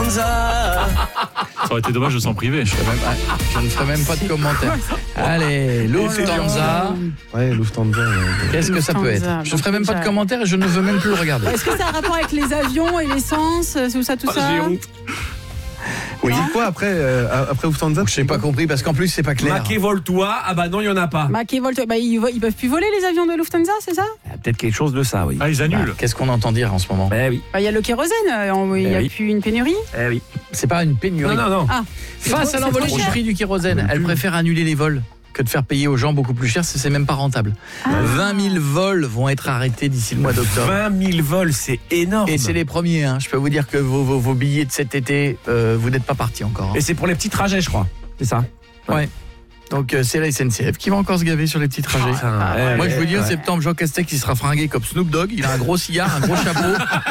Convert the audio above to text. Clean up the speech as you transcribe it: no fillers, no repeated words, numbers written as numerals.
Lufthansa. Ça aurait été dommage de s'en priver. Je ne ferai même pas de commentaire. Allez, Lufthansa. Ouais, Lufthansa. Qu'est-ce que ça peut être? Je ne ferai même pas de commentaire et je ne veux même plus le regarder. Est-ce que ça a un rapport avec les avions et l'essence, tout ça? J'ai honte. Oui, c'est quoi après Lufthansa? Je n'ai pas compris parce qu'en plus c'est pas clair. Maquet Voltois, ah bah non, il n'y en a pas. Maquet Volt, ils peuvent plus voler les avions de Lufthansa, c'est ça? Il y a peut-être quelque chose de ça, oui. Ah, ils annulent. Qu'est-ce qu'on entend dire en ce moment? Eh oui. Il y a le kérosène, il n'y a oui. plus une pénurie. Eh oui. C'est pas une pénurie. Non. Ah, Face à l'envolée du prix du kérosène, elle préfère annuler les vols que de faire payer aux gens beaucoup plus cher, c'est même pas rentable. 20 000 vols vont être arrêtés d'ici le mois d'octobre. 20 000 vols, c'est énorme. Et c'est les premiers, hein. Je peux vous dire que vos billets de cet été, vous n'êtes pas partis encore. Hein. Et c'est pour les petits trajets, je crois. C'est ça? Ouais. Donc c'est la SNCF qui va encore se gaver sur les petits trajets. Moi je vous dis en septembre, Jean Castex il sera fringué comme Snoop Dogg, il a un gros cigare, un gros chapeau.